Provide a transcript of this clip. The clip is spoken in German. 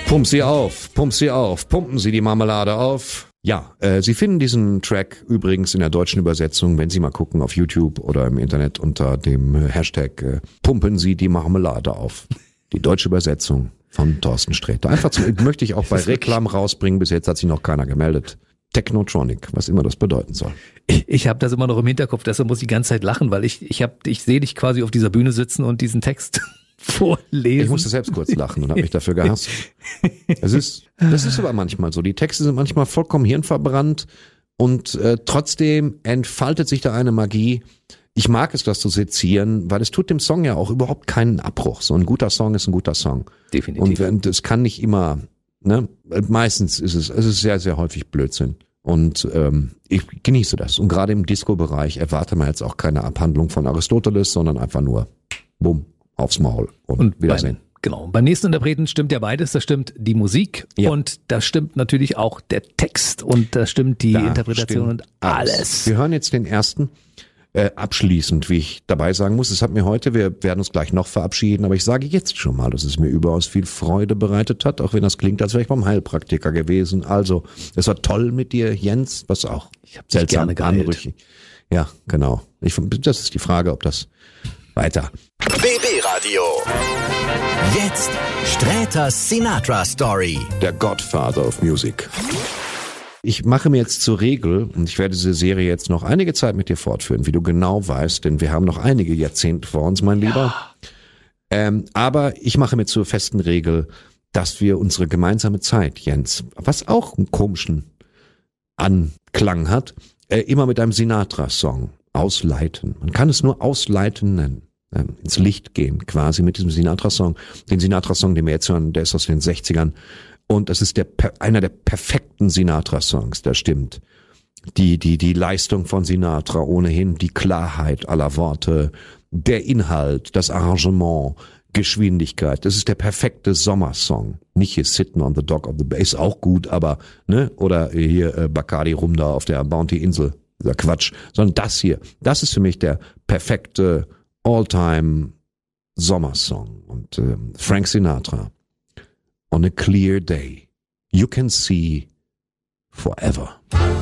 Pump sie auf, pumpen Sie die Marmelade auf. Ja, Sie finden diesen Track übrigens in der deutschen Übersetzung, wenn Sie mal gucken auf YouTube oder im Internet unter dem Hashtag Pumpen Sie die Marmelade auf. Die deutsche Übersetzung von Thorsten Sträter. Einfach möchte ich auch bei Reklam rausbringen, bis jetzt hat sich noch keiner gemeldet. Technotronic, was immer das bedeuten soll. Ich habe das immer noch im Hinterkopf, deshalb muss ich die ganze Zeit lachen, weil ich sehe dich quasi auf dieser Bühne sitzen und diesen Text vorlesen. Ich musste selbst kurz lachen und habe mich dafür gehasst. Das ist aber manchmal so. Die Texte sind manchmal vollkommen hirnverbrannt und trotzdem entfaltet sich da eine Magie. Ich mag es, das zu sezieren, weil es tut dem Song ja auch überhaupt keinen Abbruch. So ein guter Song ist ein guter Song. Definitiv. Und es kann nicht immer, ne? Meistens ist es ist sehr, sehr häufig Blödsinn. Und ich genieße das. Und gerade im Disco-Bereich erwarte man jetzt auch keine Abhandlung von Aristoteles, sondern einfach nur bumm, aufs Maul und Wiedersehen. Beim nächsten Interpreten stimmt ja beides. Da stimmt die Musik und da stimmt natürlich auch der Text und da stimmt die Interpretation und alles. Wir hören jetzt den ersten. Abschließend, wie ich dabei sagen muss, es hat mir heute, wir werden uns gleich noch verabschieden, aber ich sage jetzt schon mal, dass es mir überaus viel Freude bereitet hat, auch wenn das klingt, als wäre ich beim Heilpraktiker gewesen. Also, es war toll mit dir, Jens, was auch ich hab seltsam anrüchig. Ja, genau. Das ist die Frage, ob das weiter. BB Radio. Jetzt Sträters Sinatra Story. Der Godfather of Music. Ich mache mir jetzt zur Regel, und ich werde diese Serie jetzt noch einige Zeit mit dir fortführen, wie du genau weißt, denn wir haben noch einige Jahrzehnte vor uns, mein Lieber. Aber ich mache mir zur festen Regel, dass wir unsere gemeinsame Zeit, Jens, was auch einen komischen Anklang hat, immer mit einem Sinatra-Song ausleiten. Man kann es nur ausleiten nennen. Ins Licht gehen, quasi mit diesem Sinatra-Song. Den Sinatra-Song, den wir jetzt hören, der ist aus den 60ern. Und das ist einer der perfekten Sinatra-Songs, das stimmt. Die Leistung von Sinatra ohnehin, die Klarheit aller Worte, der Inhalt, das Arrangement, Geschwindigkeit. Das ist der perfekte Sommersong. Nicht hier Sitting on the Dock of the Bay, ist auch gut, aber, ne, oder hier Bacardi Rum da auf der Bounty-Insel, dieser Quatsch. Sondern das hier, das ist für mich der perfekte All-Time Sommersong. Und Frank Sinatra. On a clear day, you can see forever.